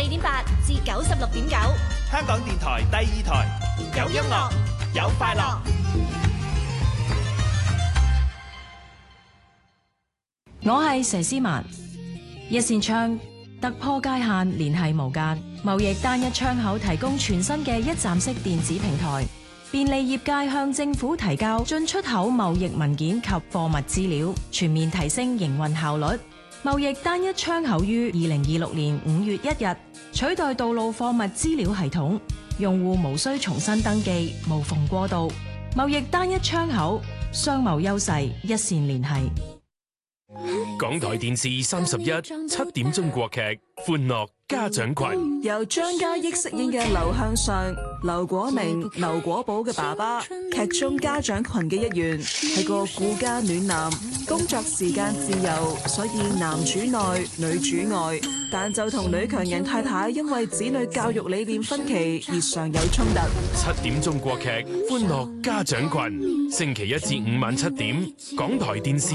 84.8至96.9， 香港電台第2台，有音樂，有快樂。 我係佘詩曼，一線窗突破界限，聯繫無間，貿易單一窗口提供全新嘅一站式電子平台，便利業界向政府提交進出口貿易文件及貨物資料，全面提升營運效率。貿易單一窗口於2026年5月1日取代道路貨物資料系統，用戶無需重新登記，無縫過渡。貿易單一窗口，商貿優勢一線聯繫。 港台電視31 7點鐘國劇《歡樂家長群》， 由張嘉益飾演嘅劉向上、劉果明、劉果寶嘅爸爸，劇中家長群嘅一員，係個顧家暖男，工作時間自由，所以男主內女主外，但就同女強人太太因為子女教育理念分歧而常有衝突。 7點鐘國劇《歡樂家長群》，星期1至5晚7點，港台電視